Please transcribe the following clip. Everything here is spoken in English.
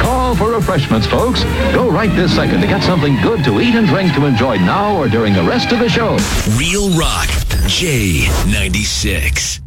call for refreshments, folks. Go right this second to get something good to eat and drink to enjoy now or during the rest of the show. Real Rock, J96.